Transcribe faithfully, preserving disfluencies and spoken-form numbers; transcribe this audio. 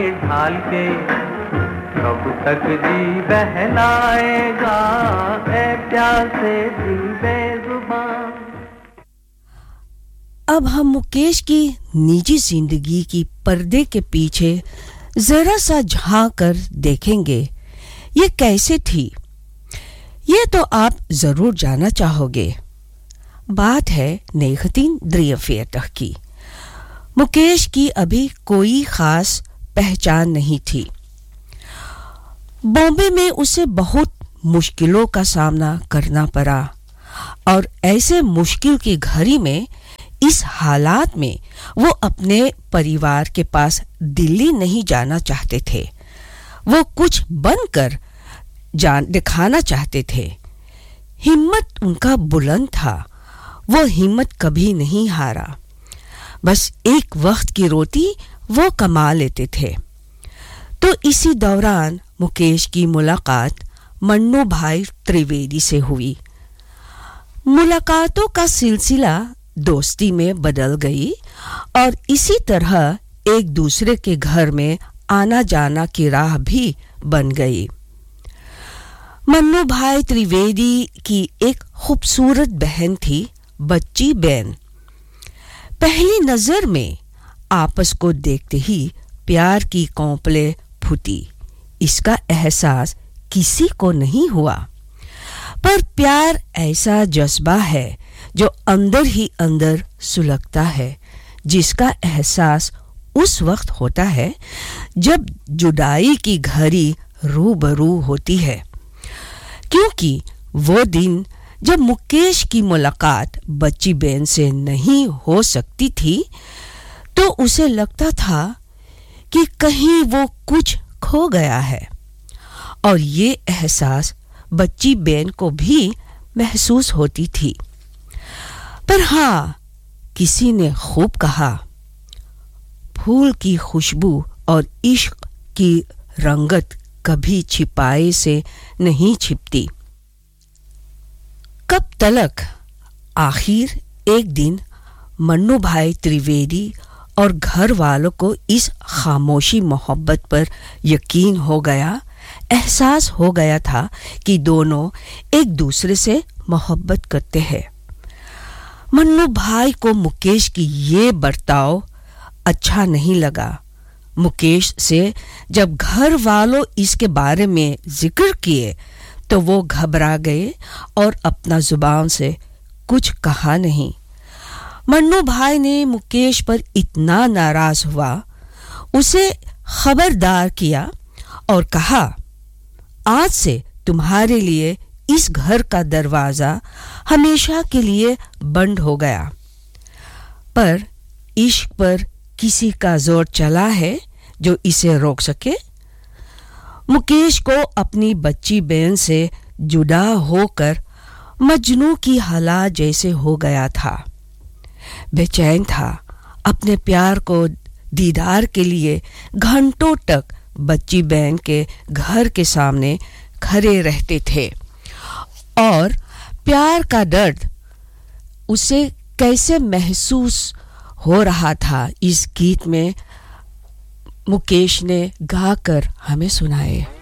ढाल के कब तक जी बहलाएगा ऐ प्यासे दिल बेजुबान। अब हम मुकेश की निजी जिंदगी की पर्दे के पीछे जरा सा झांक कर देखेंगे ये कैसे थी। ये तो आप जरूर जानना चाहोगे। बात है नेगतीन ड्रीयफेयर की। मुकेश की अभी कोई खास पहचान नहीं थी। बॉम्बे में उसे बहुत मुश्किलों का सामना करना पड़ा और ऐसे मुश्किल की घड़ी में इस हालात में वो अपने परिवार के पास दिल्ली नहीं जाना चाहते थे। वो कुछ बनकर जान दिखाना चाहते थे। हिम्मत उनका बुलंद था। वो हिम्मत कभी नहीं हारा। बस एक वक्त की रोटी वो कमा लेते थे। तो इसी दौरान मुकेश की मुलाकात मन्नू भाई त्रिवेदी से हुई। मुलाकातों का सिलसिला दोस्ती में बदल गई और इसी तरह एक दूसरे के घर में आना जाना की राह भी बन गई। मन्नू भाई त्रिवेदी की एक खूबसूरत बहन थी, बच्ची बहन। पहली नजर में आपस को देखते ही प्यार की कौंपले फूटी। इसका एहसास किसी को नहीं हुआ, पर प्यार ऐसा जज्बा है जो अंदर ही अंदर सुलगता है, जिसका एहसास उस वक्त होता है जब जुदाई की घड़ी रूबरू होती है। क्योंकि वो दिन जब मुकेश की मुलाकात बच्ची बहन से नहीं हो सकती थी, तो उसे लगता था कि कहीं वो कुछ खो गया है। और ये एहसास बच्ची बहन को भी महसूस होती थी। पर हाँ, किसी ने खूब कहा, फूल की खुशबू और इश्क की रंगत कभी छिपाए से नहीं छिपती। कब तलक आखिर एक दिन मन्नू भाई त्रिवेदी और घर वालों को इस खामोशी मोहब्बत पर यकीन हो गया, एहसास हो गया था कि दोनों एक दूसरे से मोहब्बत करते हैं। मन्नू भाई को मुकेश की ये बर्ताव अच्छा नहीं लगा। मुकेश से जब घर वालों इसके बारे में जिक्र किए तो वो घबरा गए और अपना जुबान से कुछ कहा नहीं। मन्नू भाई ने मुकेश पर इतना नाराज हुआ, उसे खबरदार किया और कहा, आज से तुम्हारे लिए इस घर का दरवाजा हमेशा के लिए बंद हो गया। पर इश्क पर किसी का जोर चला है जो इसे रोक सके? मुकेश को अपनी बच्ची बहन से जुदा होकर मजनू की हालत जैसे हो गया था। बेचैन था। अपने प्यार को दीदार के लिए घंटों तक बच्ची बहन के घर के सामने खड़े रहते थे और प्यार का दर्द उसे कैसे महसूस हो रहा था इस गीत में मुकेश ने गाकर हमें सुनाए।